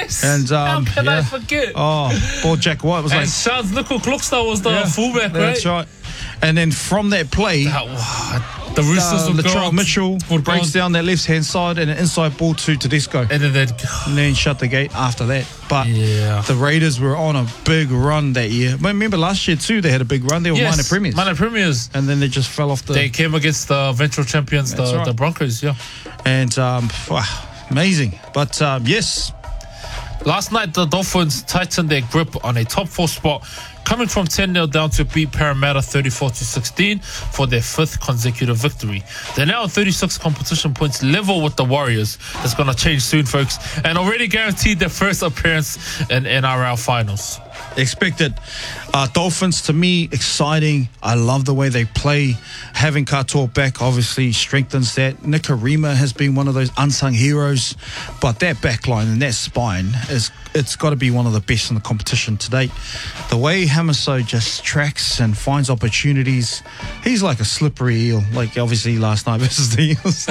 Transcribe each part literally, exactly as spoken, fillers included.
Yes. And um, how can yeah. I forget? Oh, poor Jack White was and like. Charles Nickel Klockster was the yeah, fullback, right? That's right. And then from that play, That, wow, the Roosters uh, would go Latrell on- Mitchell would go breaks on- down that left-hand side and an inside ball to Tedesco. and then they'd And then shut the gate after that. But Yeah. the Raiders were on a big run that year. But remember last year too, they had a big run. They were yes, minor premiers. minor premiers. And then they just fell off the... They came against the eventual champions, the, That's right. the Broncos. Yeah. And, um, wow, amazing. But, um, yes, Last night, the Dolphins tightened their grip on a top four spot, coming from ten nil down to beat Parramatta thirty-four to sixteen for their fifth consecutive victory. They're now on thirty-six competition points, level with the Warriors. That's going to change soon, folks, and already guaranteed their first appearance in N R L finals. expected. Uh, Dolphins, to me, exciting. I love the way they play. Having Katoa back obviously strengthens that. Nikarima has been one of those unsung heroes, but that back line and that spine is it's got to be one of the best in the competition to date. The way Hamiso just tracks and finds opportunities, he's like a slippery eel, like obviously last night versus the Eels.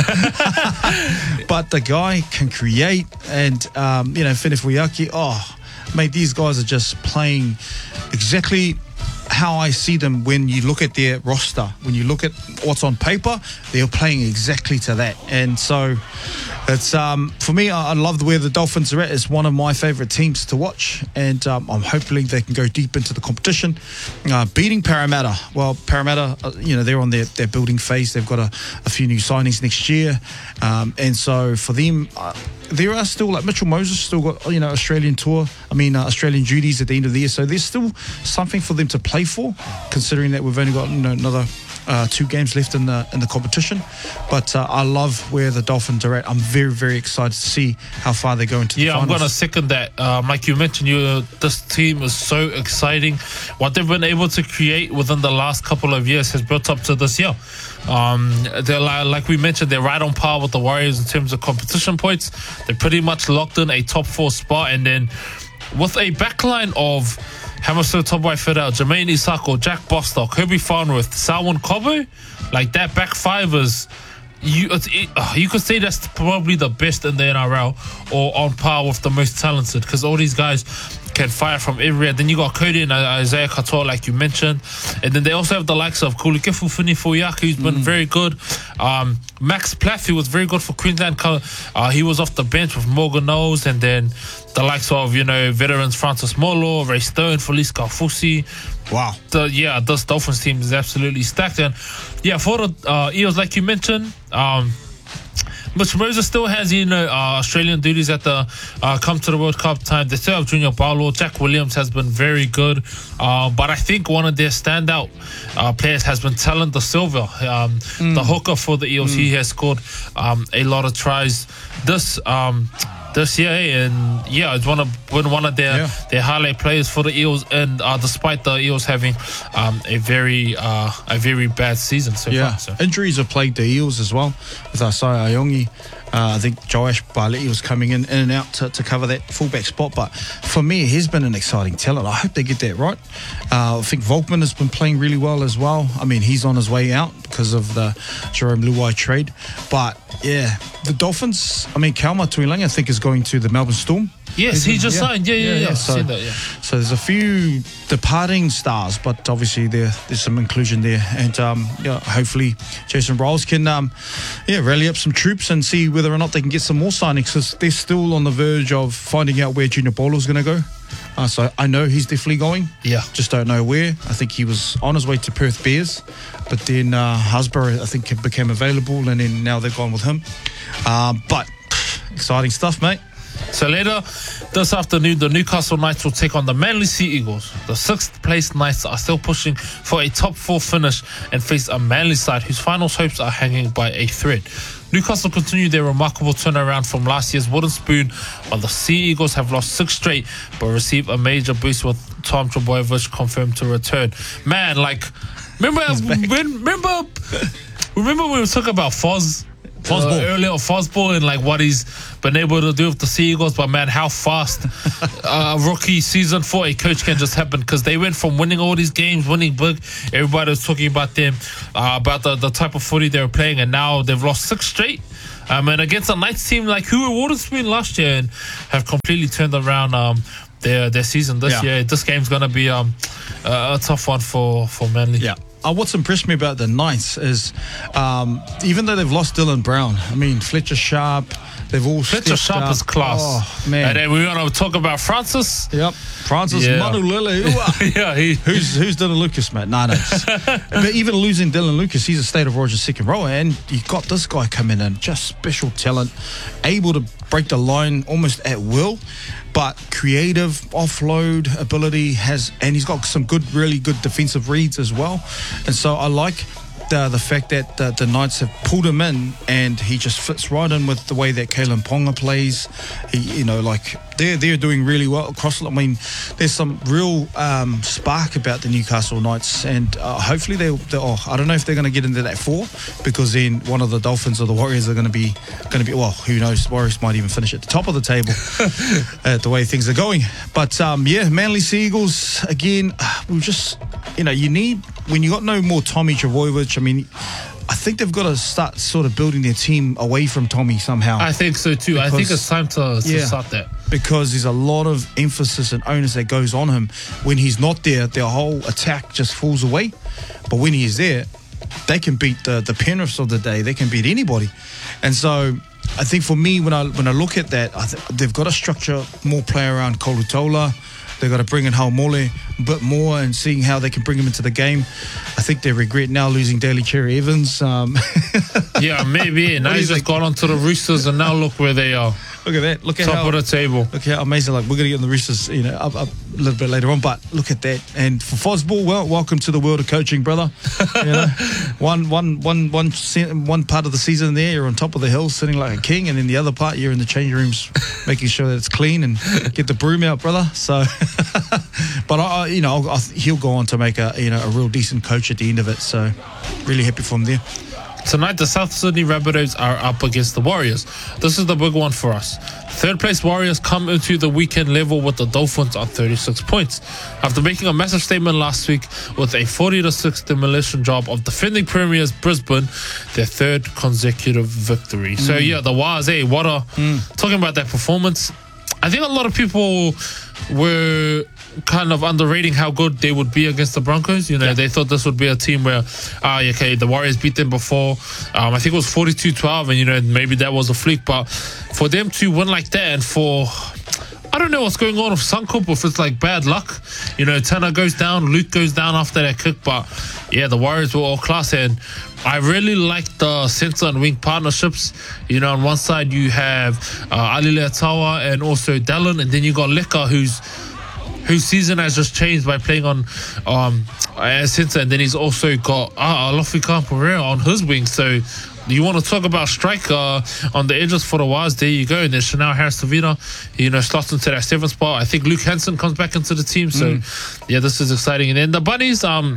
But the guy can create, and um, you know, Finifuyaki, oh mate, these guys are just playing exactly how I see them when you look at their roster. When you look at what's on paper, they're playing exactly to that. And so it's um, for me, I, I love where the Dolphins are at. It's one of my favourite teams to watch, and um, I'm hoping they can go deep into the competition. Uh, beating Parramatta, well, Parramatta, uh, you know, they're on their, their building phase. They've got a, a few new signings next year, um, and so for them, uh, there are still, like Mitchell Moses still got, you know, Australian tour, I mean uh, Australian duties at the end of the year, so there's still something for them to play for, considering that we've only got, you know, another uh, two games left in the in the competition. But uh, I love where the Dolphins are at. I'm very, very excited to see how far they go into the Yeah, finals. I'm going to second that. Um, like you mentioned, you this team is so exciting. What they've been able to create within the last couple of years has built up to this year. Um, they're like, like we mentioned, they're right on par with the Warriors in terms of competition points. They're pretty much locked in a top four spot, and then with a backline of Hamiso Tabuai-Fidow, Jermaine Isako, Jack Bostock, Herbie Farnworth, Selwyn Cobo, like that back five is, you it's, it, uh, you could say that's probably the best in the N R L, or on par with the most talented, because all these guys can fire from everywhere. Then you got Cody and Isaiah Katoa, like you mentioned, and then they also have the likes of Kulikifu Finifuyaki, who's been mm. very good. Um, Max Plath, who was very good for Queensland. Uh, he was off the bench with Morgan Knowles, and then the likes of, you know, veterans Francis Molo, Ray Stone, Felice Kaufusi. Wow. The, yeah, this Dolphins team is absolutely stacked. And yeah, for the uh, Eels, like you mentioned, um, Mitch Moses still has, you know, uh, Australian duties at the uh, come to the World Cup time. They still have Junior Paulo. Jack Williams has been very good. Uh, but I think one of their standout uh, players has been Talon Da Silva, um, mm. the hooker for the Eels. Mm. He has scored um, a lot of tries this um, this year, and yeah, it's one of been one of their, yeah. their highlight players for the Eels. And uh, despite the Eels having um, a very uh, a very bad season so yeah. far, so. Injuries have plagued the Eels as well with Asai Aiongi. Uh, I think Joash Barleti was coming in, in and out to, to cover that fullback spot. But for me, he's been an exciting talent. I hope they get that right. Uh, I think Volkman has been playing really well as well. I mean, he's on his way out because of the Jerome Luai trade. But, yeah, the Dolphins, I mean, Kalma Tuilagi, I think, is going to the Melbourne Storm. Yes, he just yeah. signed. Yeah, yeah, yeah. yeah. So, that, yeah. so there's a few departing stars, but obviously there, there's some inclusion there. And um, yeah, hopefully Jason Rolls can um, yeah, rally up some troops and see whether or not they can get some more signings, because they're still on the verge of finding out where Junior Paulo's going to go. Uh, so I know he's definitely going. Yeah. Just don't know where. I think he was on his way to Perth Bears, but then uh, Hasbro, I think, became available, and then now they've gone with him. Um, but exciting stuff, mate. So later this afternoon, the Newcastle Knights will take on the Manly Sea Eagles. The sixth place Knights are still pushing for a top four finish and face a Manly side whose finals hopes are hanging by a thread. Newcastle continue their remarkable turnaround from last year's wooden spoon, while the Sea Eagles have lost six straight but receive a major boost with Tom Trbojevic confirmed to return. Man, like, remember when, remember remember when we were talking about Foz uh, earlier Fosball and like what he's been able to do with the Sea Eagles. But man, how fast a uh, rookie season for a coach can just happen, because they went from winning all these games, winning big. Everybody was talking about them, uh, about the, the type of footy they were playing, and now they've lost six straight. Um, and against a Knights team like who awarded Spoon last year and have completely turned around um, their their season this yeah. year. This game's going to be um, a, a tough one for, for Manly. Yeah. Uh, what's impressed me about the Knights is um, even though they've lost Dylan Brown, I mean, Fletcher Sharp, they've all Fletcher Sharp up. is class. Oh, man. And then we're going to talk about Francis. Yep. Francis yeah. Manulele. yeah, he, who's who's Dylan Lucas, mate? No, no. But even losing Dylan Lucas, he's a State of Origin second rower, and you got this guy coming in, just special talent, able to break the line almost at will, but creative offload ability has, and he's got some good, really good defensive reads as well. And so I like the, the fact that the, the Knights have pulled him in, and he just fits right in with the way that Kalen Ponga plays. He, you know, like they're they're doing really well across. I mean, there's some real um, spark about the Newcastle Knights, and uh, hopefully they. Oh, I don't know if they're going to get into that four, because then one of the Dolphins or the Warriors are going to be going to be. Well, who knows? Warriors might even finish at the top of the table, uh, the way things are going. But um, yeah, Manly Sea Eagles again. We just, you know, you need when you got no more Tommy Trbojevic. I mean, I think they've got to start sort of building their team away from Tommy somehow. I think so too. Because, I think it's time to, to yeah, start that. Because there's a lot of emphasis and onus that goes on him. When he's not there, their whole attack just falls away. But when he's there, they can beat the, the Penriths of the day. They can beat anybody. And so I think for me, when I when I look at that, I th- they've got to structure more play around Kolutola. They've got to bring in Haumole a bit more and seeing how they can bring him into the game. I think they regret now losing Daly Cherry Evans. Um, yeah, maybe. Now he's just gone on to the Roosters, and now look where they are. Look at that. Look at top how, of the table. Look how amazing. Like, we're going to get in the Roosters, you know, up, up a little bit later on. But look at that. And for Fosball, well, welcome to the world of coaching, brother. You know, one, one, one, one, one part of the season there, you're on top of the hill, sitting like a king, and then the other part, you're in the changing rooms, making sure that it's clean and get the broom out, brother. So, but I, you know, I, he'll go on to make a, you know, a real decent coach at the end of it. So, really happy for him there. Tonight, the South Sydney Rabbitohs are up against the Warriors. This is the big one for us. Third place Warriors come into the weekend level with the Dolphins on thirty-six points. After making a massive statement last week with a forty to six demolition job of defending premiers Brisbane, their third consecutive victory. Mm. So yeah, the Wars, eh, what a, mm. talking about that performance. I think a lot of people were kind of underrating how good they would be against the Broncos. You know, yeah. They thought this would be a team where, ah, uh, okay, the Warriors beat them before. Um, I think it was forty-two twelve, and, you know, maybe that was a fluke. But for them to win like that, and for, I don't know what's going on with Suncorp, if it's like bad luck. You know, Tanner goes down, Luke goes down after that kick. But, yeah, the Warriors were all class, and I really like the centre and wing partnerships. You know, on one side you have uh, Ali Leatawa and also Dallin, and then you got Leka, who's whose season has just changed by playing on um, as centre, and then he's also got uh, Alofika Pereira on his wing. So you want to talk about striker on the edges for the Wars, there you go. And then Chanel Harris-Tavita, you know, slots into that seventh spot. I think Luke Hansen comes back into the team. So, mm. yeah, this is exciting. And then the Bunnies, um,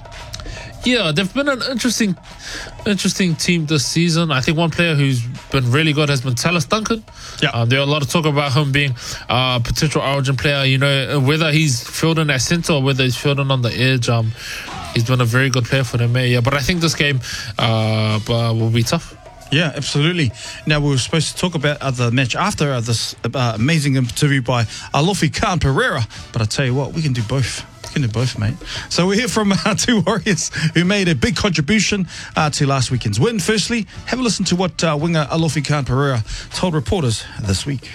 yeah, they've been an interesting interesting team this season. I think one player who's been really good has been Tallis Duncan. Yeah. Um, there are a lot of talk about him being a potential Origin player, you know, whether he's fielding at centre or whether he's fielding on the edge. Um, he's been a very good player for them, yeah. But I think this game uh, will be tough. Yeah, absolutely. Now, we were supposed to talk about uh, the match after uh, this uh, amazing interview by Alofi Khan Pereira, but I tell you what, we can do both. We can do both, mate. So we're here from uh, two Warriors who made a big contribution uh, to last weekend's win. Firstly, have a listen to what uh, winger Alofi Khan Pereira told reporters this week.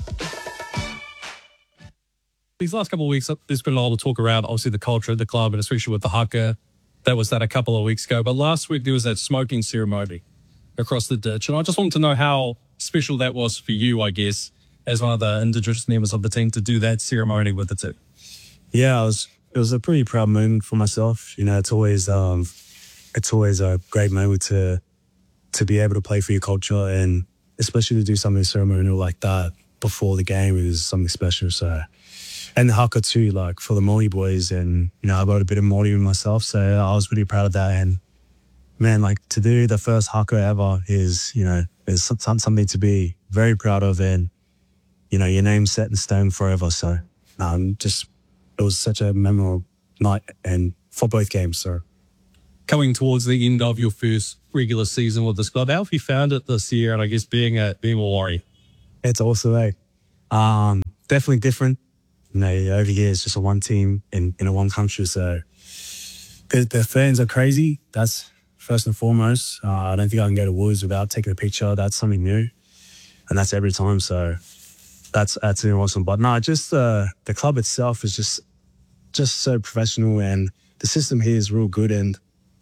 These last couple of weeks, there's been a lot of talk around, obviously, the culture of the club, and especially with the haka. That was that a couple of weeks ago. But last week, there was that smoking ceremony across the ditch. And I just wanted to know how special that was for you, I guess, as one of the Indigenous members of the team, to do that ceremony with the two. Yeah, it was, it was a pretty proud moment for myself. You know, it's always um, it's always a great moment to to be able to play for your culture, and especially to do something ceremonial like that before the game is something special. So, and the haka too, like for the Māori boys, and you know, I got a bit of Māori myself, so I was really proud of that. And man, like to do the first haka ever is, you know, is some- something to be very proud of, and, you know, your name's set in stone forever. So, um, just, it was such a memorable night and for both games. So, Coming towards the end of your first regular season with this club, how have you found it this year? And I guess being a being a Warrior. it's also a, um, definitely different. You know, over here it's just a one team in, in a one country. So the, the fans are crazy. That's first and foremost. Uh, I don't think I can go to Woods without taking a picture. That's something new. And that's every time. So that's, that's really awesome. But no, just, uh, the club itself is just, just so professional, and the system here is real good. And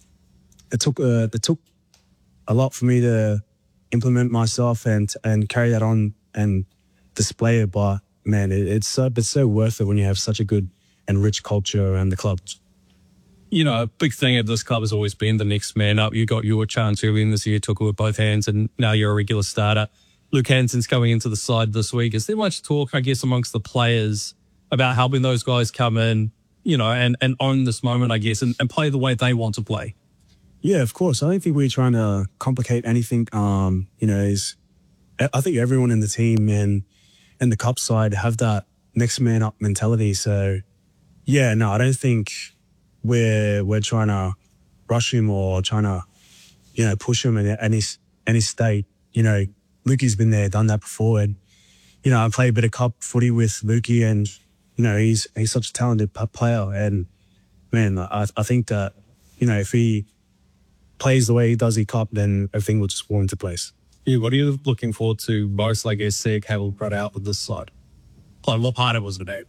it took, uh, it took a lot for me to implement myself and, and carry that on and display it. But man, it, it's so, it's so worth it when you have such a good and rich culture around the club. You know, a big thing at this club has always been the next man up. You got your chance early in this year, took it with both hands, and now you're a regular starter. Luke Hansen's coming into the side this week. Is there much talk, I guess, amongst the players about helping those guys come in, you know, and, and own this moment, I guess, and, and play the way they want to play? Yeah, of course. I don't think we're trying to complicate anything. Um, you know, is I think everyone in the team and and the cup side have that next man up mentality. So yeah, no, I don't think we're we're trying to rush him or trying to, you know, push him in any any state. You know, Lukey's been there, done that before, and you know, I play a bit of cup footy with Lukey, and you know, he's he's such a talented player. And man, I I think that, you know, if he plays the way he does in cup, then everything will just fall into place. Yeah, what are you looking forward to most, I guess, Sig Hale brought out with this side? Like, what part of it was today?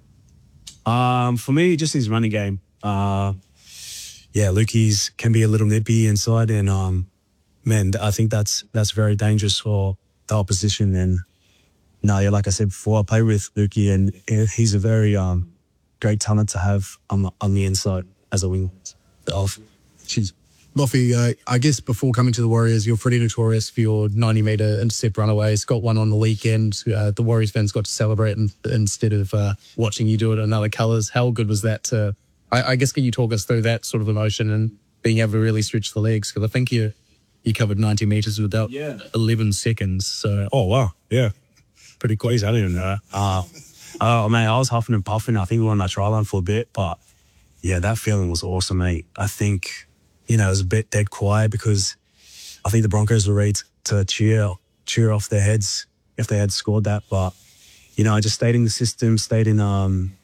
Um, for me, just his running game. Uh, yeah, Lukey's can be a little nippy inside, and um, man, I think that's that's very dangerous for the opposition. And no, yeah, like I said before, I play with Lukey, and he's a very um great talent to have on the, on the inside as a wing. Off. Jeez. Loffy, uh, I guess before coming to the Warriors, you're pretty notorious for your ninety metre intercept runaways. Got one on the weekend. Uh, the Warriors fans got to celebrate in, instead of uh, watching you do it in other colours. How good was that? To, I, I guess, can you talk us through that sort of emotion and being able to really stretch the legs? Because I think you you covered ninety metres without Yeah. eleven seconds. So Oh wow, yeah, pretty quick. please, I didn't even know. Uh, oh man, I was huffing and puffing. I think we were on that try line for a bit, but yeah, that feeling was awesome, mate. I think, you know, it was a bit dead quiet because I think the Broncos were ready to cheer, cheer off their heads if they had scored that. But, you know, I just stayed in the system, stayed in, um,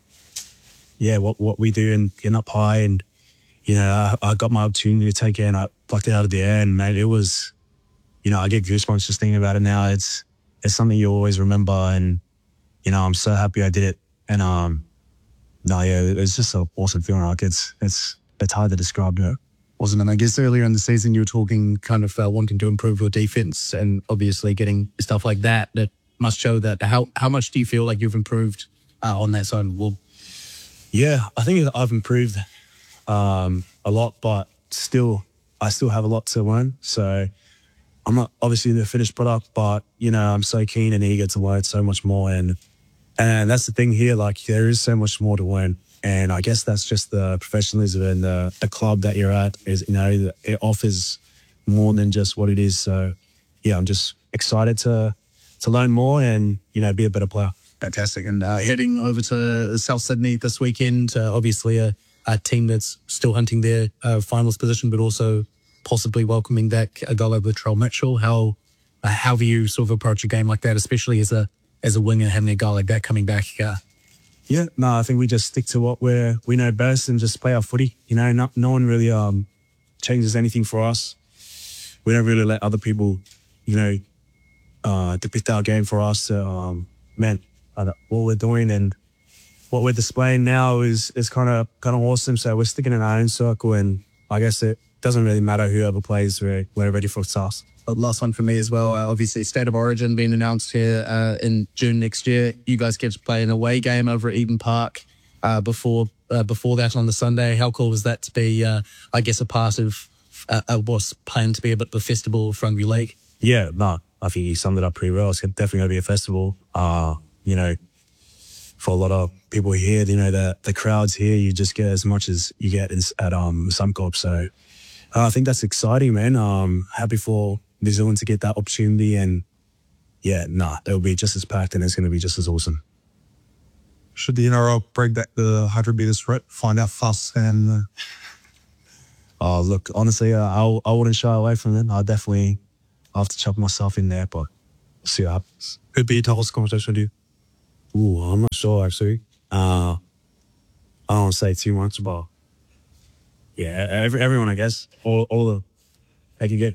yeah, what what we do and getting up high. And, you know, I, I got my opportunity to take it and I plucked it out of the air. And, mate, it was, you know, I get goosebumps just thinking about it now. It's it's something you always remember. And, you know, I'm so happy I did it. And, um, no, yeah, it's just an awesome feeling. Like it's, it's, it's hard to describe, you know. Awesome. And I guess earlier in the season, you were talking kind of uh, wanting to improve your defense, and obviously getting stuff like that, that must show that. How how much do you feel like you've improved uh, on that side of the ball? Yeah, I think I've improved um, a lot, but still, I still have a lot to learn. So I'm not obviously the finished product, but, you know, I'm so keen and eager to learn so much more. And and that's the thing here, like there is so much more to learn. And I guess that's just the professionalism and the, the club that you're at is, you know, it offers more than just what it is. So, yeah, I'm just excited to to learn more and, you know, be a better player. Fantastic. And uh, heading over to South Sydney this weekend, uh, obviously a, a team that's still hunting their uh, finalist position, but also possibly welcoming back a guy like Latrell Mitchell. How uh, how do you sort of approach a game like that, especially as a as a winger, having a guy like that coming back? Uh, Yeah, no, I think we just stick to what we're, we know best and just play our footy. You know, no, no one really um, changes anything for us. We don't really let other people, you know, uh, depict our game for us. So, um, man, uh, what we're doing and what we're displaying now is is kind of kind of awesome. So we're sticking in our own circle, and I guess it doesn't really matter whoever plays. We're, we're ready for us. Last one for me as well. Uh, obviously, State of Origin being announced here uh, in June next year. You guys get to play an away game over at Eden Park uh, before uh, before that on the Sunday. How cool was that to be, uh, I guess, a part of uh, uh, what's planned to be a bit of a festival of rugby league? Yeah, no, I think you summed it up pretty well. It's definitely going to be a festival. Uh, you know, for a lot of people here, you know, the the crowds here, you just get as much as you get in, at um Suncorp. So, uh, I think that's exciting, man. Um, happy for New Zealand to get that opportunity, and yeah, nah, it'll be just as packed and it's going to be just as awesome. Should the N R L bring back the one hundred meter sprint, find out fast and... Uh... Oh, look, honestly, uh, I I wouldn't shy away from it. I'll definitely have to chuck myself in there, but we'll see what happens. Who'd be your toughest competition with you? Ooh, I'm not sure, actually. Uh, I don't want to say too much, but yeah, every, everyone, I guess. All, all the heck you get.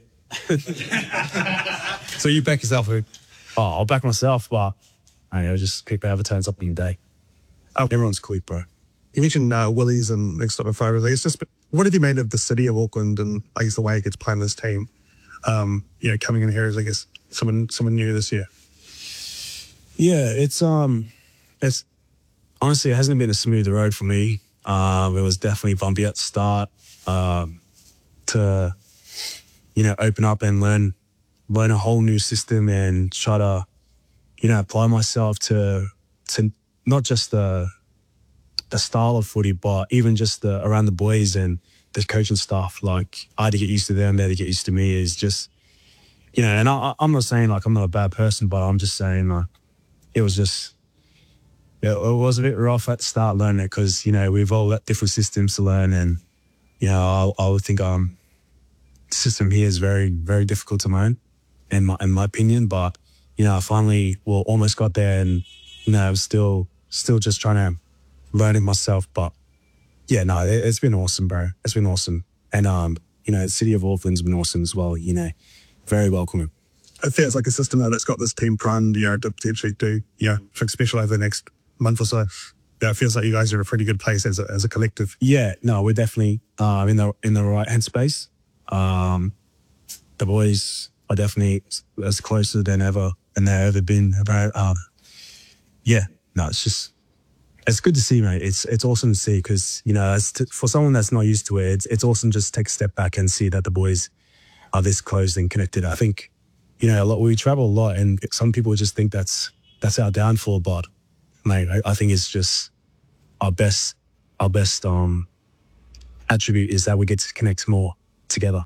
So you back yourself, who? Oh, I'll back myself, but I know, just pick whoever turns up in the day. Oh. Everyone's quick, bro. You mentioned uh, Willie's and next up in five. Like, it's just, what have you made of the city of Auckland and I guess the way it gets playing this team? Um, you know, coming in here as I guess someone someone new this year. Yeah, it's um, it's honestly it hasn't been a smooth road for me. Um, it was definitely bumpy at the start. Um, to you know open up and learn learn a whole new system and try to you know apply myself to to not just the the style of footy, but even just the around the boys and the coaching staff. Like I had to get used to them, they had to get used to me. Is just you know, and I, I'm not saying like I'm not a bad person, but I'm just saying like it was just it, it was a bit rough at the start learning it because you know we've all got different systems to learn, and you know I, I would think um the system here is very very difficult to learn, in my in my opinion. But you know I finally well almost got there, and you know I was still still just trying to learn it myself. But yeah, no, it, it's been awesome, bro. It's been awesome, and um you know the city of Auckland's been awesome as well. You know, very welcoming. It feels like a system now that's got this team primed, you know, to potentially do, you know, something special over the next month or so. Yeah, it feels like you guys are in a pretty good place as a, as a collective. Yeah, no, we're definitely uh, in the in the right hand space. Um, the boys are definitely as closer than ever, and they've ever been. About um, yeah, no, it's just it's good to see, mate. It's it's awesome to see because you know, as to, for someone that's not used to it, it's it's awesome just to take a step back and see that the boys are this close and connected. I think. You know, a lot, we travel a lot, and some people just think that's that's our downfall. But, mate, I, I think it's just our best our best um attribute is that we get to connect more together.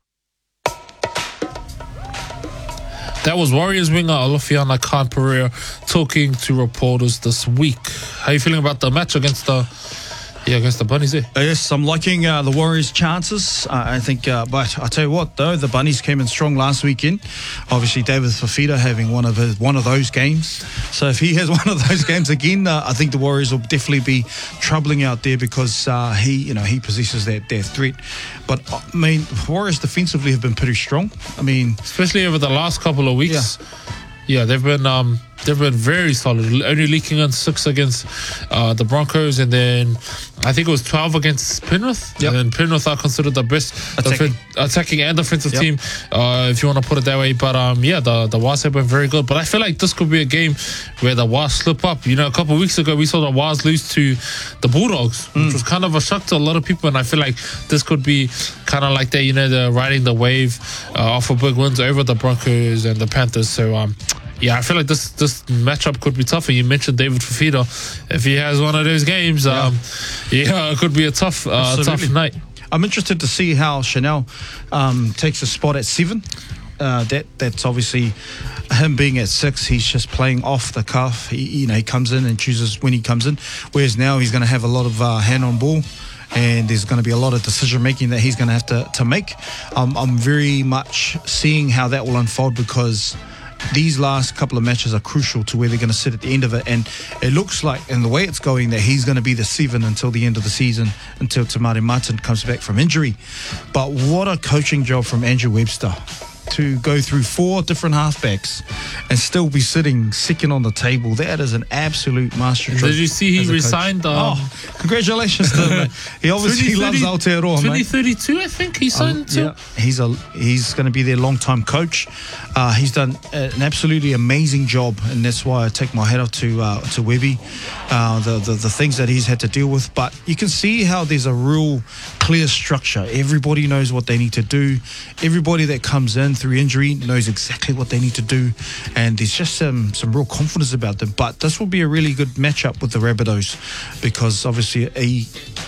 That was Warriors winger Alofiana Khan Pereira talking to reporters this week. How are you feeling about the match against the yeah against the Bunnies there? Yes, I'm liking uh, the Warriors' chances. Uh, I think, uh, but I tell you what, though, the Bunnies came in strong last weekend. Obviously, David Fafita having one of his, one of those games. So if he has one of those games again, uh, I think the Warriors will definitely be troubling out there because uh, he, you know, he possesses that, that threat. But I mean, Warriors defensively have been pretty strong. I mean, especially over the last couple of weeks. Yeah. Yeah, they've been um, they've been very solid. Only leaking on six against uh, the Broncos, and then I think it was twelve against Penrith. Yep. And then Penrith are considered the best attacking, def- attacking and defensive yep. team, uh, if you want to put it that way. But um, yeah, the the Waz have been very good. But I feel like this could be a game where the Waz slip up. You know, a couple of weeks ago we saw the Waz lose to the Bulldogs, mm. which was kind of a shock to a lot of people. And I feel like this could be kind of like that. You know, they're riding the wave uh, off of big wins over the Broncos and the Panthers. So um. Yeah, I feel like this this matchup could be tough. And you mentioned David Fafita. If he has one of those games, yeah, um, yeah it could be a tough uh, tough night. I'm interested to see how Chanel um, takes a spot at seven. Uh, that that's obviously him being at six. He's just playing off the cuff. He, you know, he comes in and chooses when he comes in. Whereas now he's going to have a lot of uh, hand on ball. And there's going to be a lot of decision making that he's going to have to to make. Um, I'm very much seeing how that will unfold because these last couple of matches are crucial to where they're going to sit at the end of it, and it looks like, and the way it's going, that he's going to be the seven until the end of the season, until Te Maire Martin comes back from injury. But what a coaching job from Andrew Webster to go through four different halfbacks and still be sitting second on the table. That is an absolute masterstroke. Did you see he resigned? Um, oh, congratulations to him. He obviously loves Aotearoa, twenty thirty-two, I think he signed. Um, yeah, he's a he's going to be their long-time coach. Uh, he's done an absolutely amazing job, and that's why I take my hat off to uh, to Webby. Uh, the, the the things that he's had to deal with, but you can see how there's a real clear structure. Everybody knows what they need to do. Everybody that comes in through injury knows exactly what they need to do, and there's just some some real confidence about them. But this will be a really good matchup with the Rabbitohs because obviously a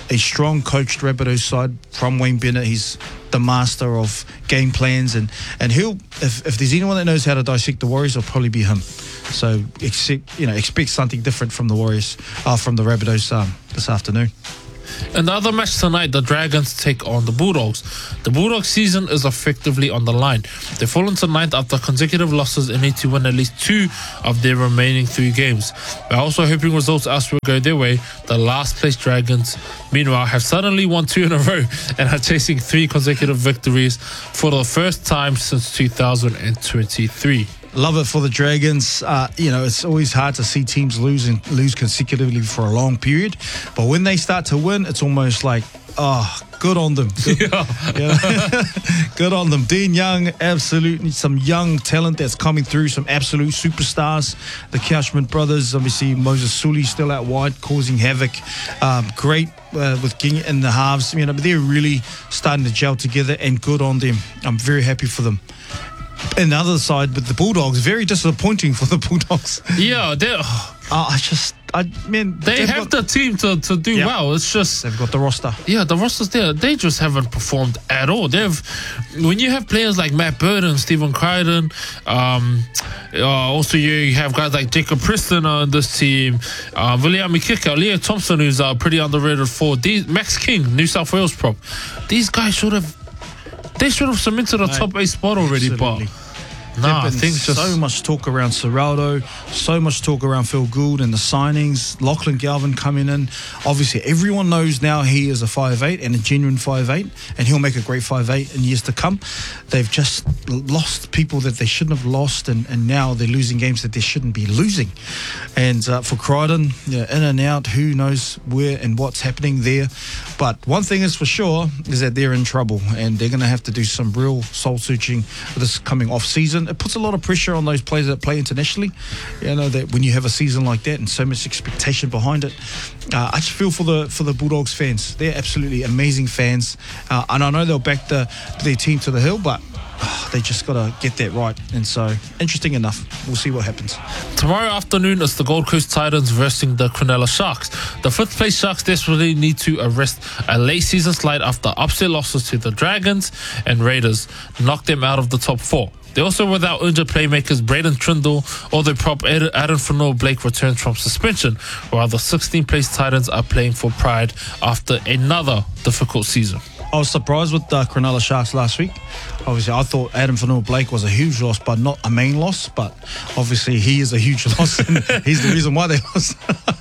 a strong coached Rabbitohs side from Wayne Bennett. He's the master of game plans, and, and he'll if, if there's anyone that knows how to dissect the Warriors, it'll probably be him. So expect, you know, expect something different from the Warriors, uh, from the Rabbitohs um, this afternoon. Another match tonight, the Dragons take on the Bulldogs. The Bulldogs season is effectively on the line. They've fallen to ninth after consecutive losses and need to win at least two of their remaining three games. They're also hoping results elsewhere go their way. The last place Dragons, meanwhile, have suddenly won two in a row and are chasing three consecutive victories for the first time since two thousand twenty-three. Love it for the Dragons. Uh, you know, it's always hard to see teams lose and lose consecutively for a long period. But when they start to win, it's almost like, oh, good on them. Good, Yeah. yeah. Good on them. Dean Young, absolutely some young talent that's coming through, some absolute superstars. The Couchman brothers, obviously Moses Suli still out wide, causing havoc. Um, great uh, with King in the halves. You know, but they're really starting to gel together, and good on them. I'm very happy for them. And the other side, with the Bulldogs, very disappointing for the Bulldogs. Yeah, they Uh, I just, I mean, they they've have got, the team to, to do Yeah. well. It's just, they've got the roster. yeah, the rosters there, they just haven't performed at all. They've, when you have players like Matt Burton, Stephen Crichton, um, uh, also you have guys like Jacob Preston on this team, uh, William Mikika, Leo Thompson, who's uh, pretty underrated for these, Max King, New South Wales prop. These guys should have, they should have cemented a Mate, top eight spot already, absolutely. but nah, I There's been think just so much talk around Serraldo, so much talk around Phil Gould and the signings. Lachlan Galvin coming in. Obviously, everyone knows now he is a five eight and a genuine five eight, and he'll make a great five eight in years to come. They've just lost people that they shouldn't have lost, and, and now they're losing games that they shouldn't be losing. And uh, for Crichton, yeah, in and out, who knows where and what's happening there. But one thing is for sure is that they're in trouble, and they're going to have to do some real soul searching this coming off season. It puts a lot of pressure on those players that play internationally. You know that when you have a season like that and so much expectation behind it, uh, I just feel for the for the Bulldogs fans. They're absolutely amazing fans, uh, and I know they'll back the, their team to the hill, but oh, they just got to get that right. And so, interesting enough, we'll see what happens. tomorrow afternoon is the Gold Coast Titans versus the Cronulla Sharks. The fifth place Sharks desperately need to arrest a late season slide after upset losses to the Dragons and Raiders knocked them out of the top four. They're also without injured playmakers Braden Trindle, although prop Adam Fanua-Blake returns from suspension, while the sixteenth place Titans are playing for pride after another difficult season. I was surprised with the Cronulla Sharks last week. Obviously, I thought Adam Fanua-Blake was a huge loss, but not a main loss. But obviously, he is a huge loss, and he's the reason why they lost.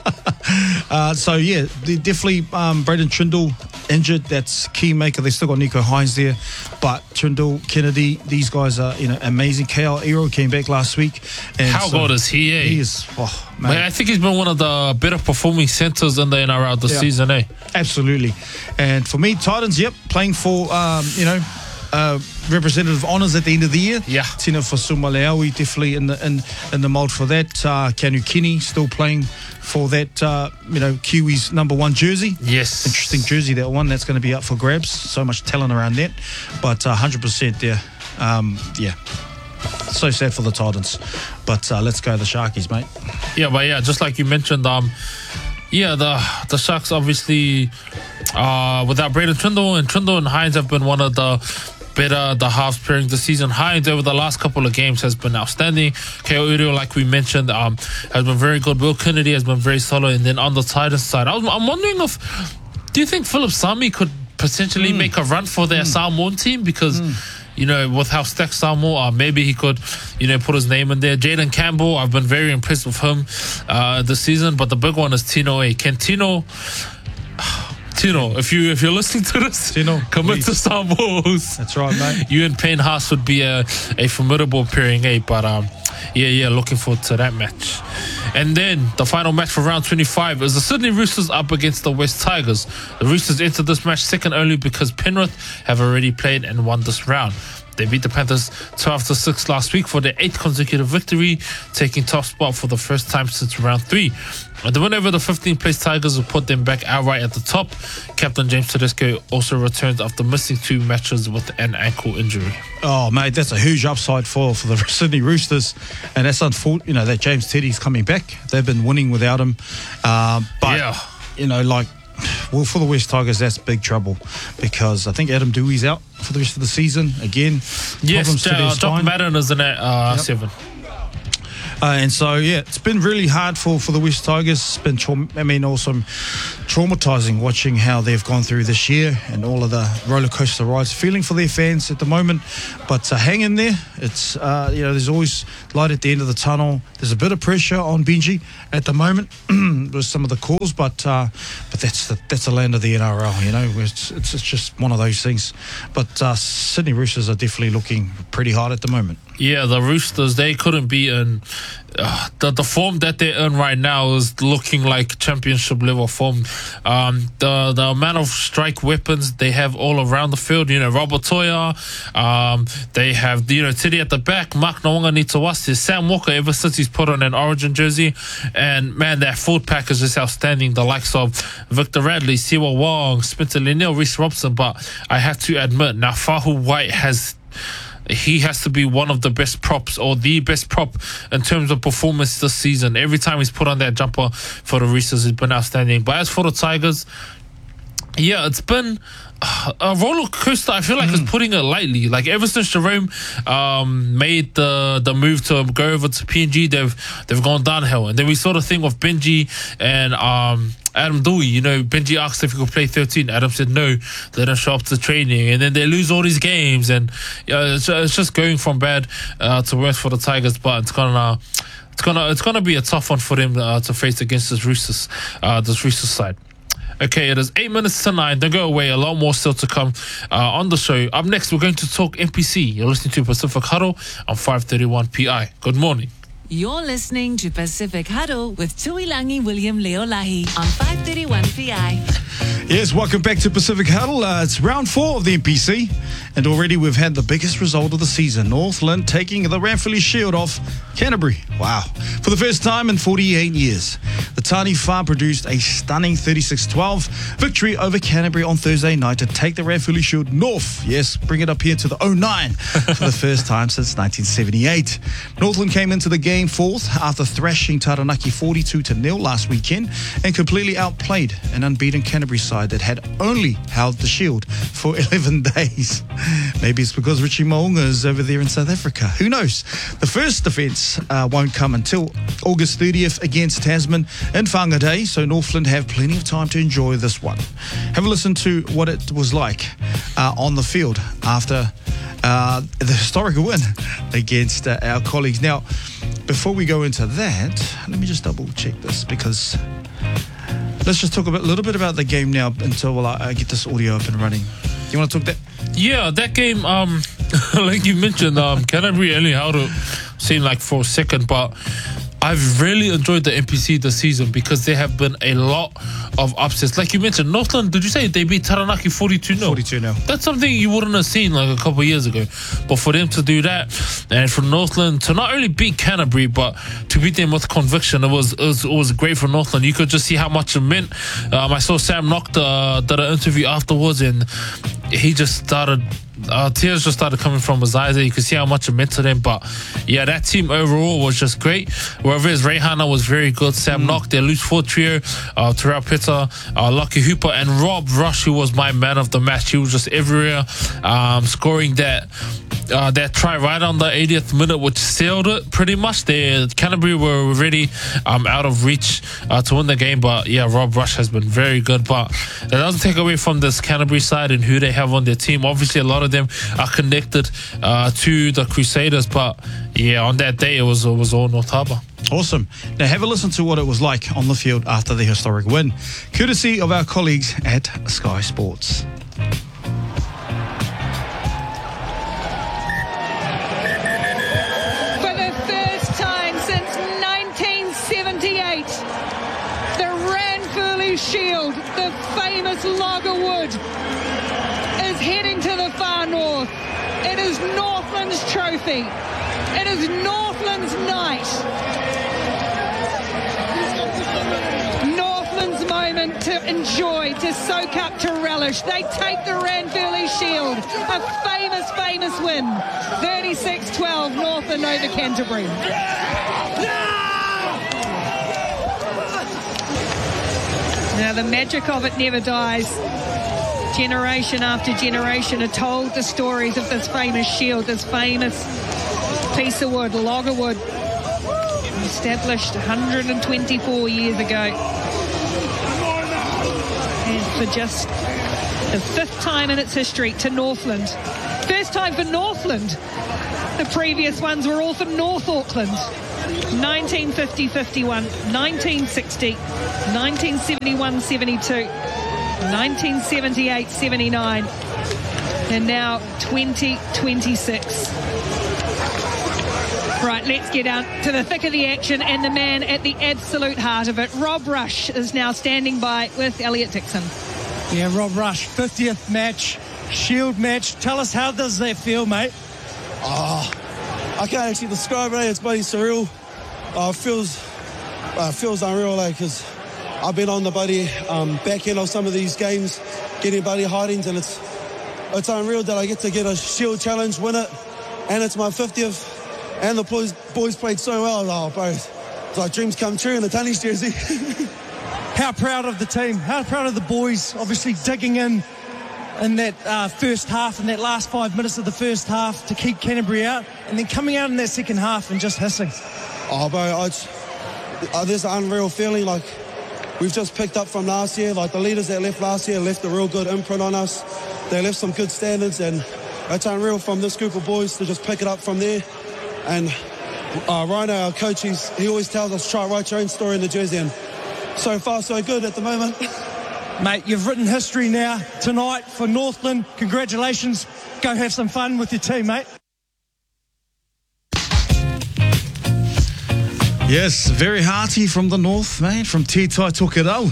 uh, so, yeah, they definitely um, Braden Trindle injured. That's key maker. They still got Nico Hines there. But Trindle, Kennedy, these guys are you know amazing. K L Ero came back last week. And How so good is he, eh? He is, oh, Man, man. I think he's been one of the better performing centers in the N R L this Yeah. season, eh? Absolutely. And for me, Titans, yep, playing for, um, you know, uh, representative honours at the end of the year. Yeah. Tina Fasumaleaui definitely in the in, in the mould for that. Uh, Kanu Kini still playing for that, uh, you know, Kiwis number one jersey. Yes. Interesting jersey, that one. That's going to be up for grabs. So much talent around that. But uh, one hundred percent there. Um, yeah. So sad for the Titans. But uh, let's go the Sharkies, mate. Yeah, but yeah, just like you mentioned, um, yeah, the the Sharks obviously uh, without Braden Trindle and Trindle and Hines have been one of the better the halves pairing this season. Hines over the last couple of games has been outstanding. K O Uru, like we mentioned, um, has been very good. Will Kennedy has been very solid. And then on the Titans side, I was, I'm wondering if do you think Philip Sami could potentially Mm. make a run for their mm. Samoan team because. Mm. You know, with how stacked Samoa are, maybe he could, you know, put his name in there. Jaden Campbell, I've been very impressed with him uh, this season. But the big one is Tino A. Can Tino, Tino, if you if you're listening to this, Tino, commit please. to Samoas. That's right, mate. You and Payne Haas would be a, a formidable pairing, eh? But um, yeah, yeah, looking forward to that match. And then the final match for round twenty-five is the Sydney Roosters up against the West Tigers. The Roosters entered this match second only because Penrith have already played and won this round. They beat the Panthers twelve to six last week for their eighth consecutive victory, taking top spot for the first time since round three. And the win over the fifteenth place Tigers will put them back outright at the top. Captain James Tedesco also returns after missing two matches with an ankle injury. Oh, mate, that's a huge upside for, for the Sydney Roosters. And that's unfortunate, you know, that James Teddy's coming back. They've been winning without him. Uh, but, Yeah. you know, like, well, for the West Tigers, that's big trouble because I think Adam Dewey's out for the rest of the season again. Yes, problems to their uh, John spine. Madden is in at uh, Yep. seven. Uh, and so, yeah, it's been really hard for, for the West Tigers. It's been, traum- I mean, also traumatising watching how they've gone through this year and all of the roller coaster rides. Feeling for their fans at the moment, but uh, hang in there. It's uh, you know, there's always light at the end of the tunnel. There's a bit of pressure on Benji at the moment with some of the calls, but uh, but that's the that's the land of the N R L. You know, it's it's, it's just one of those things. But uh, Sydney Roosters are definitely looking pretty hard at the moment. Yeah, the Roosters, they couldn't be in uh, the, the form that they're in right now is looking like championship level form. Um, the the amount of strike weapons they have all around the field, you know, Robert Toya, um, they have, you know, Teddy at the back, Mark Nawanga Nitawasi, Sam Walker ever since he's put on an Origin jersey, and man, that forward pack is just outstanding. The likes of Victor Radley, Siwa Wong, Spencer Leniel, Reece Robson, but I have to admit, now Fahu White has... he has to be one of the best props or the best prop in terms of performance this season. Every time he's put on that jumper for the Roosters, it's been outstanding. But as for the Tigers, yeah, it's been a roller coaster. I feel like it's putting it lightly. Like ever since Jerome um, made the the move to go over to P N G, they've they've gone downhill. And then we saw the thing with Benji and um, Adam Dewey. You know, Benji asked if he could play thirteen. Adam said no. They don't show up to training, and then they lose all these games. And yeah, it's, it's just going from bad uh, to worse for the Tigers. But it's gonna it's gonna it's gonna be a tough one for them uh, to face against this Roosters uh, this Roosters side. Okay, it is eight minutes to nine. Don't go away. A lot more still to come uh, on the show. Up next, we're going to talk N P C. You're listening to Pacific Huddle on five thirty-one P I. Good morning. You're listening to Pacific Huddle with Tuilangi William Leolahi on five thirty-one P I. Yes, welcome back to Pacific Huddle. Uh, it's round four of the N P C, and already we've had the biggest result of the season. Northland taking the Ranfurly Shield off Canterbury. Wow. For the first time in forty-eight years, the Tani Wha produced a stunning thirty-six twelve victory over Canterbury on Thursday night to take the Ranfurly Shield north. Yes, bring it up here to the oh nine for the first time since nineteen seventy-eight. Northland came into the game fourth after thrashing Taranaki forty-two to nil last weekend and completely outplayed an unbeaten Canterbury side that had only held the shield for eleven days. Maybe it's because Richie Mo'unga is over there in South Africa. Who knows? The first defence uh, won't come until August thirtieth against Tasman in Whangarei, so Northland have plenty of time to enjoy this one. Have a listen to what it was like uh, on the field after uh, the historic win against uh, our colleagues. Now, before we go into that, let me just double check this because let's just talk a bit, little bit about the game now until I, I get this audio up and running. Do you want to talk that? Yeah, that game, um, like you mentioned, um, Canterbury only held it, seemed like for a second, but I've really enjoyed the N P C this season because there have been a lot of upsets. Like you mentioned, Northland, did you say they beat Taranaki forty-two nil? forty-two nil. That's something you wouldn't have seen like a couple of years ago. But for them to do that, and for Northland to not only beat Canterbury, but to beat them with conviction, it was it was, it was great for Northland. You could just see how much it meant. Um, I saw Sam Nocta uh, did an interview afterwards, and he just started... Uh, tears just started coming from his eyes. You could see how much it meant to them. But yeah, that team overall was just great. Whereas Reihana was very good. Sam mm. Nock, their loose four trio, uh, Terrell Pitta, uh, Lucky Hooper, and Rob Rush, who was my man of the match. He was just everywhere, um, scoring that uh, that try right on the eightieth minute, which sealed it pretty much. They, Canterbury were already um, out of reach uh, to win the game. But yeah, Rob Rush has been very good. But that doesn't take away from this Canterbury side and who they have on their team. Obviously, a lot of them are connected uh, to the Crusaders, but yeah, on that day it was it was all North Harbour. Awesome. Now have a listen to what it was like on the field after the historic win, courtesy of our colleagues at Sky Sports. For the first time since nineteen seventy-eight, the Ranfurly Shield, the famous Lager Wood, is heading to the far north. It is Northland's trophy. It is Northland's night. Northland's moment to enjoy, to soak up, to relish. They take the Ranfurly Shield. A famous, famous win. thirty-six twelve, Northland over Canterbury. Now, the magic of it never dies. Generation after generation are told the stories of this famous shield, this famous piece of wood, logger wood, established one hundred twenty-four years ago. And for just the fifth time in its history to Northland. First time for Northland. The previous ones were all for North Auckland. nineteen fifty fifty-one, nineteen sixty, nineteen seventy-one seventy-two, nineteen seventy-eight seventy-nine, and now twenty twenty-six. Right, let's get out to the thick of the action and the man at the absolute heart of it. Rob Rush is now standing by with Elliot Dixon. Yeah, Rob Rush, fiftieth match, Shield match. Tell us, how does that feel, mate? Oh, I can't actually describe it. It's bloody surreal. Uh, feels uh, feels unreal, like, because I've been on the bloody um, back end of some of these games, getting bloody hidings, and it's it's unreal that I get to get a Shield challenge, win it, and it's my fiftieth, and the boys boys played so well. Oh, bro, it's like dreams come true in the Tunnies jersey. How proud of the team? How proud of the boys? Obviously digging in in that uh, first half, in that last five minutes of the first half to keep Canterbury out, and then coming out in that second half and just hissing. Oh, bro, I just, uh, there's an unreal feeling. Like, we've just picked up from last year. Like, the leaders that left last year left a real good imprint on us. They left some good standards, and it's unreal from this group of boys to just pick it up from there. And uh, Rhino, our coach, he's, he always tells us, try to write your own story in the jersey, and so far, so good at the moment. Mate, you've written history now tonight for Northland. Congratulations. Go have some fun with your team, mate. Yes, very hearty from the north, mate, from Te Tai Tokerau.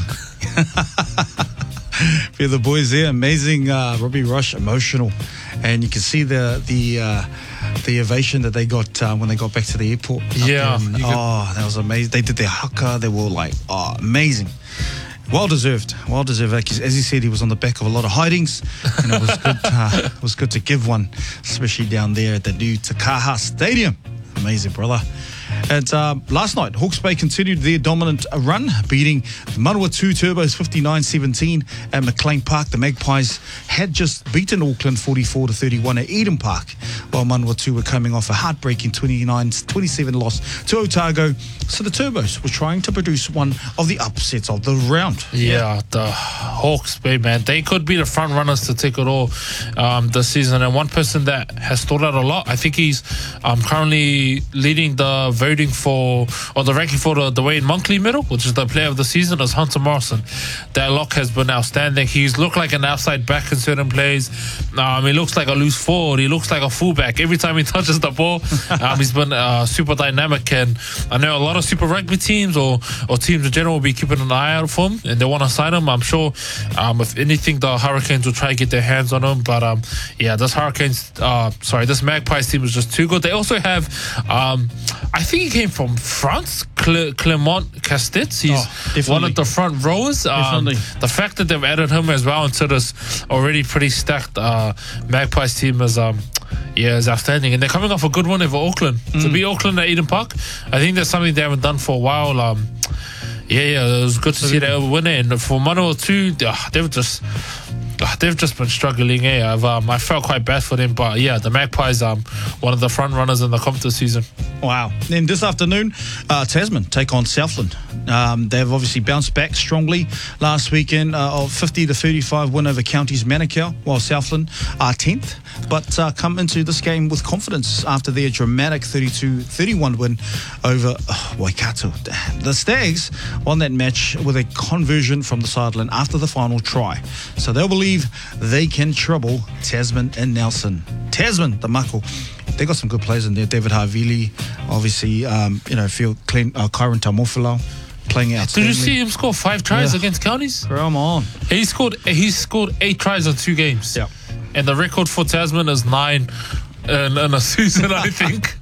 For the boys there, amazing. Uh, Robbie Rush, emotional, and you can see the the uh, the ovation that they got uh, when they got back to the airport. Yeah, And, oh, that was amazing. They did their haka. They were like, oh, amazing. Well deserved, well deserved. As he said, he was on the back of a lot of hidings, and it was good. Uh, it was good to give one, especially down there at the new Te Kaha Stadium. Amazing, brother. And uh, last night, Hawke's Bay continued their dominant run, beating the Manawatu Turbos fifty-nine seventeen at McLean Park. The Magpies had just beaten Auckland forty-four to thirty-one at Eden Park, while Manawatu were coming off a heartbreaking twenty-nine twenty-seven loss to Otago. So the Turbos were trying to produce one of the upsets of the round. Yeah, the Hawke's Bay, man, they could be the front runners to take it all um, this season. And one person that has stood out a lot, I think he's um, currently leading the voting for, or the ranking for the, the Wayne Monkley medal, which is the player of the season, is Hunter Morrison. That lock has been outstanding. He's looked like an outside back in certain plays. Um, he looks like a loose forward. He looks like a fullback. Every time he touches the ball, um, he's been uh, super dynamic. And I know a lot of Super Rugby teams or, or teams in general will be keeping an eye out for him, and they want to sign him. I'm sure, um, if anything, the Hurricanes will try to get their hands on him. But um, yeah, this Hurricanes, uh, sorry, this Magpies team is just too good. They also have, um, I think he came from France, Cle- Clement Castets. He's oh, one of the front rowers. Um, the fact that they've added him as well into this already pretty stacked uh, Magpies team is um, yeah, is outstanding. And they're coming off a good one over Auckland. Mm. To beat Auckland at Eden Park, I think that's something they haven't done for a while. Um, yeah, yeah, it was good to see they win it. And for Manawatu, uh, they've just... They've just been struggling. Eh? I've, um, I felt quite bad for them, but yeah, the Magpies um one of the front runners in the comp this season. Wow. Then this afternoon, uh, Tasman take on Southland. Um, they've obviously bounced back strongly last weekend uh, of fifty to thirty-five win over Counties Manukau, while Southland are tenth, but uh, come into this game with confidence after their dramatic thirty-two thirty-one win over uh, Waikato. The Stags won that match with a conversion from the sideline after the final try, so they'll believe they can trouble Tasman and Nelson. Tasman, the Mako, they got some good players in there. David Havili, obviously, um, you know, Phil Clint, uh, Kyron Tamofalo playing out. Did you see him score five tries yeah. against Counties? Come on. He scored. He scored eight tries in two games. Yeah. And the record for Tasman is nine in, in a season, I think.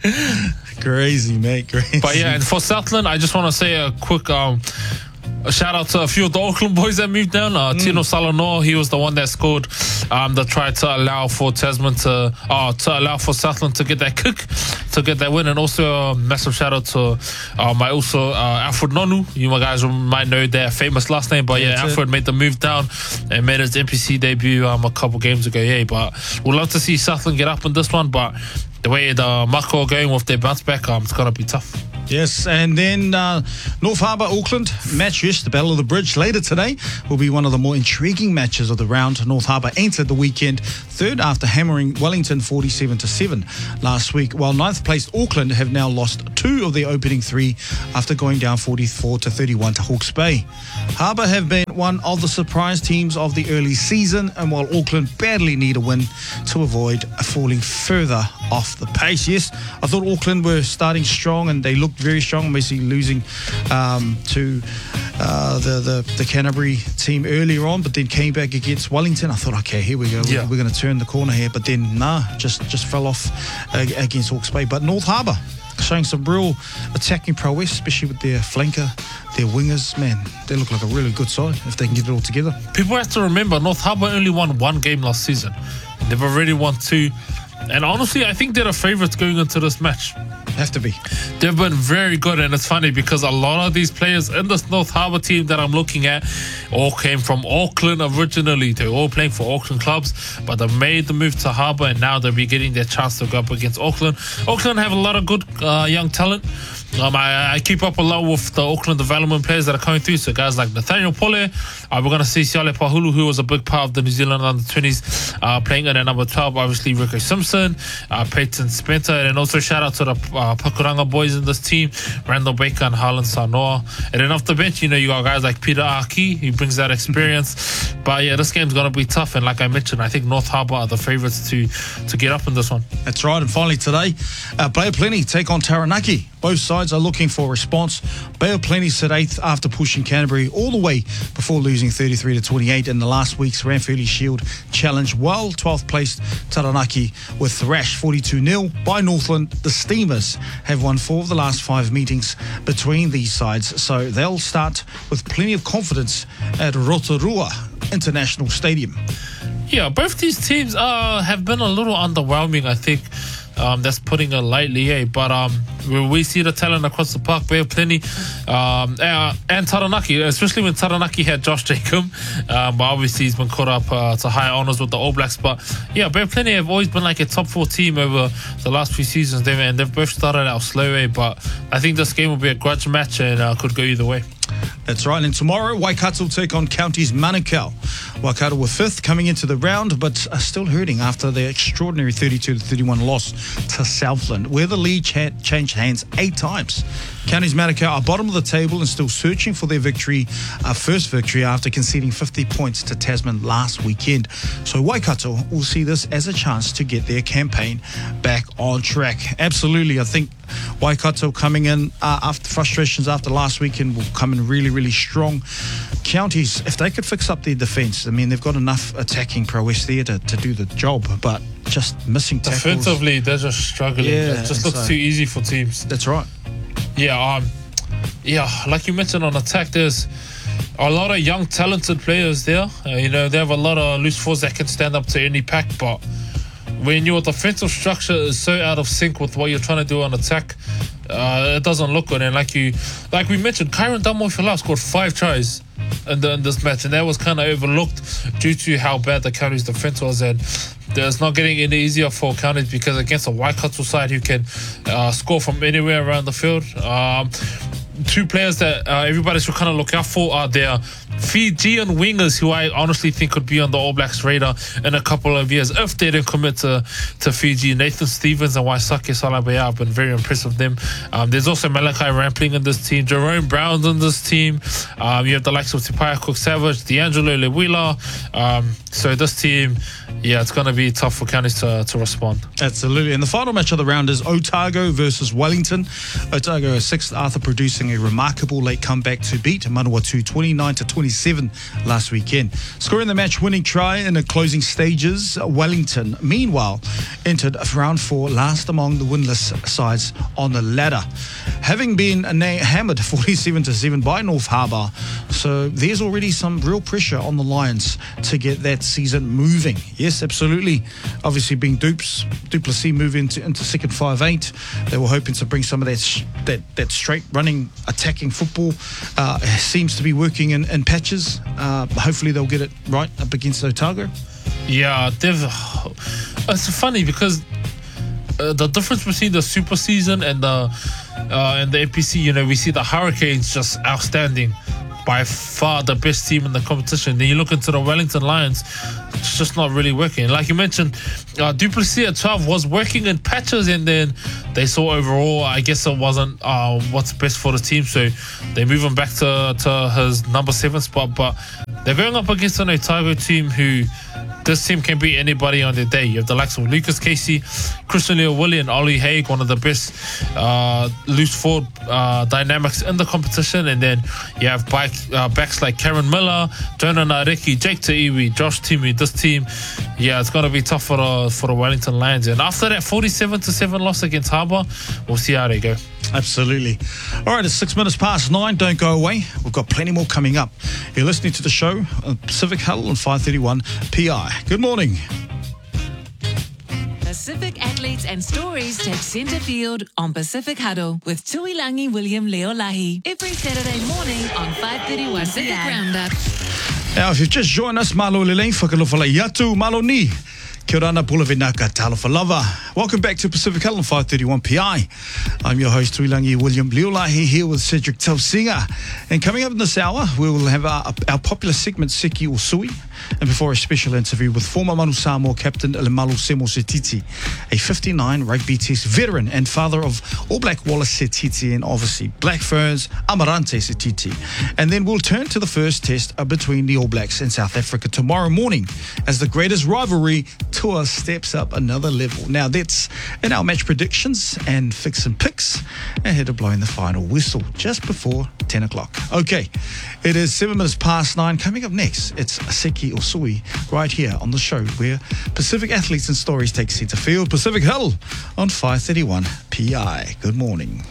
Crazy, mate. Crazy. But yeah, and for Southland, I just want to say a quick. Um, A shout out to a few of the Auckland boys that moved down. Uh, mm. Tino Salanoa, he was the one that scored um, the try to allow for Tasman to, uh, to allow for Southland to get that kick to get that win. And also a massive shout out to uh, my also uh, Alfred Nonu. You guys might know their famous last name, but yeah, yeah Alfred it. made the move down and made his N P C debut um, a couple games ago. Yeah, but we'd love to see Southland get up in this one, but the way the Mako are going with their bounce back, um, it's going to be tough. Yes, and then uh, North Harbour, Auckland, match, yes, the Battle of the Bridge later today will be one of the more intriguing matches of the round. North Harbour entered the weekend third after hammering Wellington forty-seven to seven last week, while ninth placed Auckland have now lost two of their opening three after going down forty-four to thirty-one to Hawke's Bay. Harbour have been one of the surprise teams of the early season, and while Auckland badly need a win to avoid falling further off the pace. Yes, I thought Auckland were starting strong and they looked very strong, basically losing um, to uh, the, the the Canterbury team earlier on, but then came back against Wellington. I thought, okay, here we go, yeah. we're going to turn the corner here, but then nah, just just fell off uh, against Hawke's Bay. But North Harbour showing some real attacking prowess, especially with their flanker, their wingers. Man, they look like a really good side if they can get it all together. People have to remember North Harbour only won one game last season. They've already won two. And honestly, I think they're the favourites going into this match. Have to be. They've been very good, and it's funny because a lot of these players in this North Harbour team that I'm looking at all came from Auckland originally. They're all playing for Auckland clubs, but they made the move to Harbour, and now they'll be getting their chance to go up against Auckland. Auckland have a lot of good uh, young talent. Um, I, I keep up a lot with the Auckland development players that are coming through. So guys like Nathaniel Pole, uh, we're going to see Siale Pahulu, who was a big part of the New Zealand under twenties, uh, playing in at number twelve. Obviously, Rico Simpson, uh, Peyton Spencer, and also shout out to the uh, Pakuranga boys in this team, Randall Baker and Harlan Sanoa. And then off the bench, you know, you got guys like Peter Aki, he brings that experience. But yeah, this game's going to be tough. And like I mentioned, I think North Harbour are the favourites to to get up in this one. That's right. And finally today, uh, Bay of Plenty take on Taranaki. Both sides are looking for a response. Bay of Plenty sit eighth after pushing Canterbury all the way before losing thirty-three to twenty-eight in the last week's Ranfurly Shield Challenge, while twelfth placed Taranaki were thrashed forty-two nil by Northland. The Steamers have won four of the last five meetings between these sides, so they'll start with plenty of confidence at Rotorua International Stadium. Yeah, both these teams uh, have been a little underwhelming, I think. Um, that's putting it lightly, eh? But um, we see the talent across the park. Bay of Plenty um, uh, and Taranaki, especially when Taranaki had Josh Jacob. Um, but obviously, he's been caught up uh, to high honours with the All Blacks. But yeah, Bay of Plenty have always been like a top four team over the last few seasons. They've, and they've both started out slow, eh? But I think this game will be a grudge match and uh, could go either way. That's right. And tomorrow, Waikato take on Counties Manukau. Waikato were fifth coming into the round, but are still hurting after their extraordinary thirty-two to thirty-one loss to Southland, where the lead cha- changed hands eight times. Counties Manukau are bottom of the table and still searching for their victory, uh, first victory after conceding fifty points to Tasman last weekend. So Waikato will see this as a chance to get their campaign back on track. Absolutely. I think Waikato coming in uh, after frustrations after last weekend will come in really, really strong. Counties, if they could fix up their defence, I mean, they've got enough attacking prowess there to, to do the job, but just missing tackles. Defensively, they're just struggling. Yeah, it just looks so, too easy for teams. That's right. Yeah, um, yeah, like you mentioned on attack, there's a lot of young, talented players there. Uh, you know, they have a lot of loose forwards that can stand up to any pack, but when your defensive structure is so out of sync with what you're trying to do on attack, uh, it doesn't look good. And like you, like we mentioned, Kyron Damoifala scored five tries in, the, in this match, and that was kind of overlooked due to how bad the Counties defense was. And it's not getting any easier for Counties because against a Waikato side who can uh, score from anywhere around the field. Um, two players that uh, everybody should kind of look out for are their Fijian wingers, who I honestly think could be on the All Blacks radar in a couple of years if they don't commit to, to Fiji. Nathan Stevens and Waisake Salabea, I've been very impressed with them. Um, there's also Malachi Rampling in this team, Jerome Brown's in this team. Um, you have the likes of Tipaya Cook-Savage, D'Angelo Lewila. Um, so this team, yeah, it's going to be tough for Counties to, to respond. Absolutely. And the final match of the round is Otago versus Wellington. Otago is sixth after producing a remarkable late comeback to beat Manawatu twenty-nine to twenty. twenty-seven last weekend. Scoring the match-winning try in the closing stages, Wellington, meanwhile, entered round four last among the winless sides on the ladder, having been na- hammered forty-seven to seven by North Harbour. So there's already some real pressure on the Lions to get that season moving. Yes, absolutely. Obviously, being dupes, Duplessis move into, into second five eight. They were hoping to bring some of that sh- that, that straight running, attacking football. Uh, seems to be working in, in patches. Uh, hopefully, they'll get it right up against Otago. Yeah, they've. It's funny because uh, the difference between the Super Season and the uh, and the A P C, you know, we see the Hurricanes just outstanding, by far the best team in the competition. Then you look into the Wellington Lions, it's just not really working. Like you mentioned, uh, Duplessis at twelve was working in patches, and then they saw overall, I guess it wasn't uh, what's best for the team, so they move him back to, to his number seven spot. But they're going up against an Otago team who, this team can beat anybody on their day. You have the likes of Lucas Casey, Christian Leo-Willie, and Ollie Haig, one of the best uh, loose forward uh, dynamics in the competition. And then you have bike, uh, backs like Karen Miller, Jonah Nareki, Jake Ta'iwi, Josh Timu. This team, yeah, it's going to be tough for the, for the Wellington Lions. And after that forty-seven to seven loss against Harbour, we'll see how they go. Absolutely. All right, it's six minutes past nine. Don't go away. We've got plenty more coming up. You're listening to the show, uh, Pacific Huddle on five thirty-one P I. Good morning. Pacific athletes and stories take centre field on Pacific Huddle with Tuilangi William Leolahi every Saturday morning on five thirty-one Pacific Roundup. Now, if you've just joined us, malo lelei, whakalofala yatu, malo ni. Kia ora, pula vinaka, talofa lava. Welcome back to Pacific Huddle on five thirty-one P I. I'm your host, Tuilangi William Leolahi, here with Cedric Tausinga. And coming up in this hour, we will have our, our popular segment, Seki o Sui. And before a special interview with former Manu Samoa captain Ilemalo Semo Setiti, a fifty-nine rugby test veteran and father of All Black Wallace Setiti and obviously Black Ferns Amarante Setiti. And then we'll turn to the first test between the All Blacks and South Africa tomorrow morning as the greatest rivalry tour steps up another level. Now that's in our match predictions and fix and picks ahead of blowing the final whistle just before ten o'clock. Okay, it is seven minutes past nine. Coming up next, it's Seki or Sui right here on the show where Pacific athletes and stories take centre field. Pacific Huddle on five thirty-one P I. Good morning.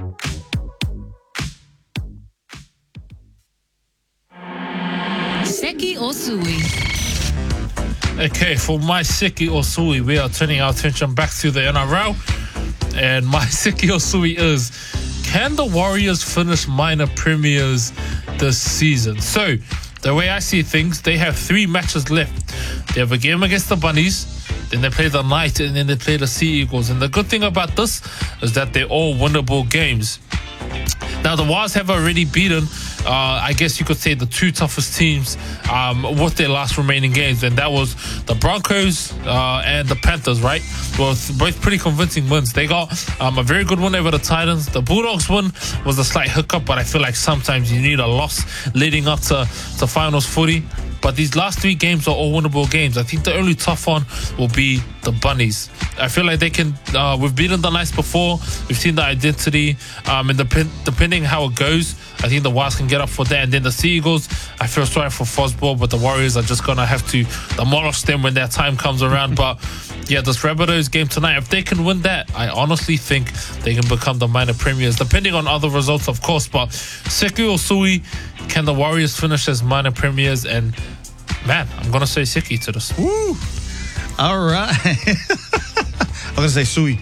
Seki or Sui. Okay, for my Seki or Sui, we are turning our attention back to the N R L. And my Seki or Sui is, can the Warriors finish minor premiers this season? So, the way I see things, they have three matches left. They have a game against the Bunnies, then they play the Knights, and then they play the Sea Eagles. And the good thing about this is that they're all winnable games. Now, the Wars have already beaten, uh, I guess you could say, the two toughest teams um, with their last remaining games, and that was the Broncos uh, and the Panthers, right? Both, both pretty convincing wins. They got um, a very good win over the Titans. The Bulldogs win was a slight hiccup, but I feel like sometimes you need a loss leading up to, to finals footy. But these last three games are all winnable games. I think the only tough one will be the Bunnies. I feel like they can, uh, we've beaten the Knights before. We've seen the identity. Um, and dep- depending how it goes, I think the Wars can get up for that. And then the Sea Eagles, I feel sorry for Fosball, but the Warriors are just going to have to demolish them when their time comes around. But yeah, this Rabbitohs game tonight, if they can win that, I honestly think they can become the minor premiers, depending on other results, of course. But Seki or Sui, can the Warriors finish as minor premiers? And man, I'm going to say Seki to this. Woo! All right. I'm going to say Sui.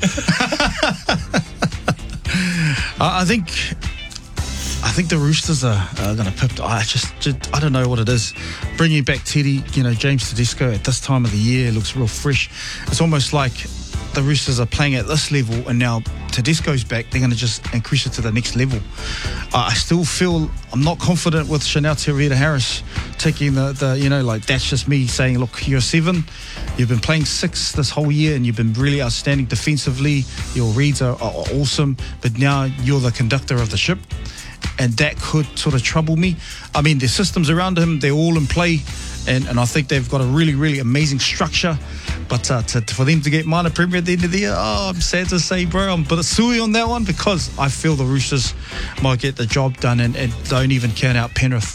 I think I think the Roosters are, are going to pip. I just, just, I don't know what it is. Bringing back Teddy, you know, James Tedesco at this time of the year looks real fresh. It's almost like the Roosters are playing at this level, and now Tedesco's back. They're going to just increase it to the next level. Uh, I still feel I'm not confident with Chanel Tavita-Harris taking the, the, you know, like that's just me saying, look, you're seven. You've been playing six this whole year, and you've been really outstanding defensively. Your reads are, are awesome, but now you're the conductor of the ship. And that could sort of trouble me. I mean, the systems around him, they're all in play. And, and I think they've got a really, really amazing structure. But uh, to, to, for them to get minor premier at the end of the year, oh, I'm sad to say, bro, I'm a bit Sui on that one because I feel the Roosters might get the job done and, and don't even count out Penrith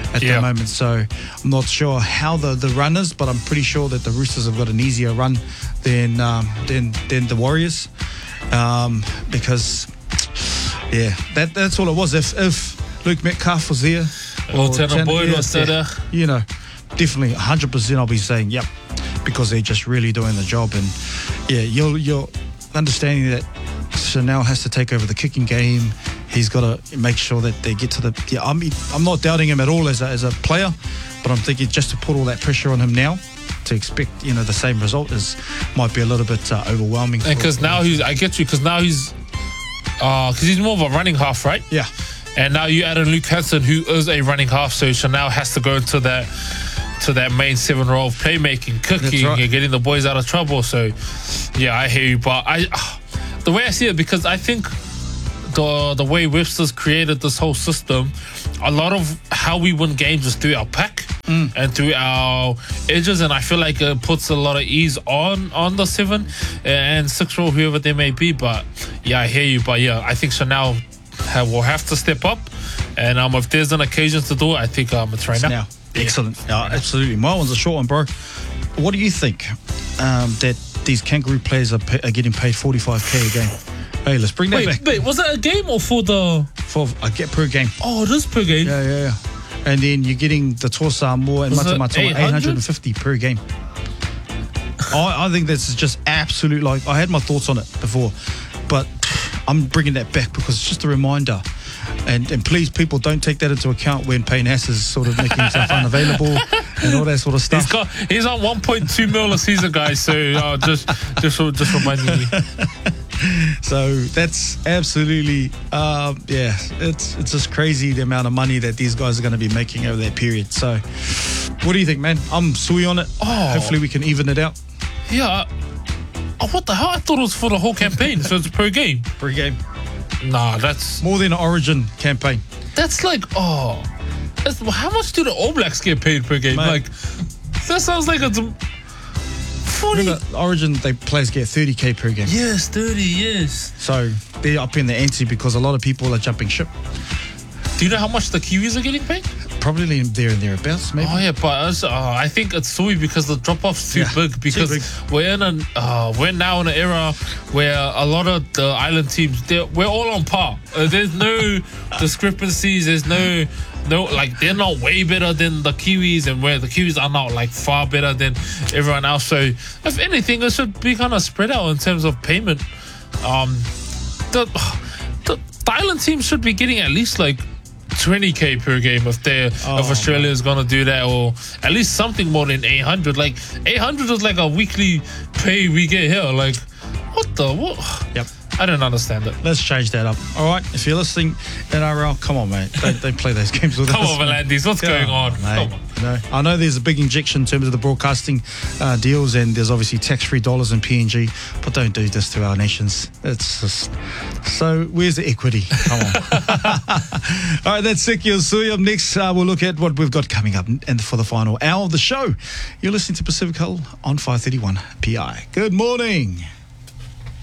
at Yeah. the moment. So I'm not sure how the, the run is, but I'm pretty sure that the Roosters have got an easier run than um, than than the Warriors, um, because yeah, that that's all it was. If if Luke Metcalf was there, Or Tanner Boyd yeah, was still yeah, there. you know, definitely one hundred percent I'll be saying yep, because they're just really doing the job. And yeah, you're you're understanding that Chanel has to take over the kicking game. He's got to make sure that they get to the yeah, I mean, I'm not doubting him at all as a, as a player, but I'm thinking just to put all that pressure on him now to expect, you know, the same result is might be a little bit uh, overwhelming. And because now he's, I get you, because now he's, because he's more of a running half, right? Yeah. And now you add in Luke Hanson, who is a running half, so Chanel has to go into that to that main seven role of playmaking, cooking, right. and getting the boys out of trouble. So, yeah, I hear you. But I, the way I see it, because I think the the way Webster's created this whole system, a lot of how we win games is through our pack Mm. and through our edges, and I feel like it puts a lot of ease on on the seven and six role, whoever they may be. But yeah, I hear you. But yeah, I think Chanel have, will have to step up, and um, if there's an occasion to do it, I think um, it's right now. Now, excellent. Yeah, absolutely. My one's a short one, bro. What do you think um, that these Kangaroo players are, pay, are getting paid forty-five K a game? Hey, let's bring that Wait, back. wait, was that a game or for the? For I get per game. Oh, it is per game. Yeah, yeah, yeah. And then you're getting the Tosa Moore and Was it Matamatoma eight hundred? eight hundred fifty per game. I, I think that's just absolute. Like, I had my thoughts on it before, but I'm bringing that back because it's just a reminder. And, and please, people, don't take that into account when Payne Haas is sort of making himself unavailable and all that sort of stuff. He's got he's on one point two mil a season, guys. So uh, just just just reminding you. So that's absolutely, um, yeah, it's it's just crazy the amount of money that these guys are going to be making over that period. So, what do you think, man? I'm sui on it. Oh. Hopefully we can even it out Yeah. Oh, what the hell? I thought it was for the whole campaign, so it's per game. per game. Nah, that's More than an Origin campaign. that's like oh, that's, how much do the All Blacks get paid per game? Mate. Like that sounds like it's forty. Remember, Origin, they players get thirty K per game. Yes, thirty. Yes. So they're up in the ante because a lot of people are jumping ship. Do you know how much the Kiwis are getting paid? Probably there and thereabouts, maybe. Oh yeah, but it's, uh, I think it's sweet because the drop off's too Yeah, big. too Because big. we're in an uh, we're now in an era where a lot of the island teams they're, we're all on par. Uh, there's no discrepancies. There's no no like they're not way better than the Kiwis, and where the Kiwis are not like far better than everyone else. So if anything, it should be kind of spread out in terms of payment. Um, the the, the island teams should be getting at least like twenty K per game if they Oh, if Australia is gonna do that, or at least something more than eight hundred. Like eight hundred is like a weekly pay we get here. Like what the what? Yep. I don't understand it. Let's change that up. All right. If you're listening, N R L, come on, mate. Don't, don't play those games with Come us. on, Valandis, what's Yeah, going on? mate. Come on. You know, I know there's a big injection in terms of the broadcasting uh, deals, and there's obviously tax-free dollars in P N G, but don't do this to our nations. It's just so. Where's the equity? Come on. All right, that's Siki Osui. Up next, uh, we'll look at what we've got coming up, and for the final hour of the show, you're listening to Pacific Huddle on five thirty-one P I. Good morning.